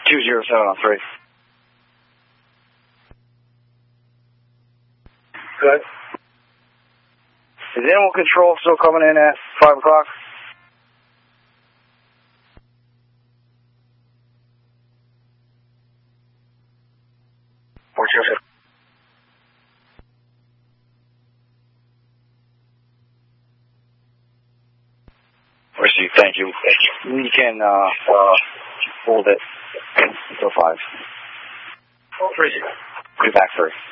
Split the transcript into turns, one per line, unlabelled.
207 on 3. Good. Is animal control still coming in at 5 o'clock? Receive, thank you. You can hold it until 5. 3. Be back 3.